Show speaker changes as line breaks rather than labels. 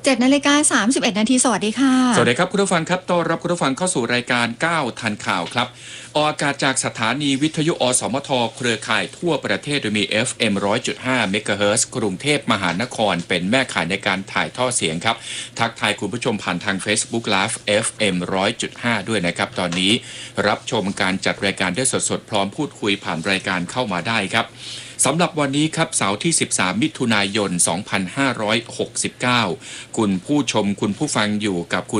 7:31 นาทีสวัสดีค่ะ
สวัสดีครับคุณผู้ฟังครับต้อนรับคุณผู้ฟังเข้าสู่รายการ9ทันข่าวครับออกอากาศจากสถานีวิทยุอสมทเครือข่ายทั่วประเทศโดยมี FM 100.5 เมกะเฮิรตซ์กรุงเทพมหานครเป็นแม่ข่ายในการถ่ายทอดเสียงครับทักทายคุณผู้ชมผ่านทาง Facebook Live FM 100.5 ด้วยนะครับตอนนี้รับชมการจัดรายการได้สดๆพร้อมพูดคุยผ่านรายการเข้ามาได้ครับสำหรับวันนี้ครับเสาร์ที่13มิถุนายน2569คุณผู้ชมคุณผู้ฟังอยู่กับคุณ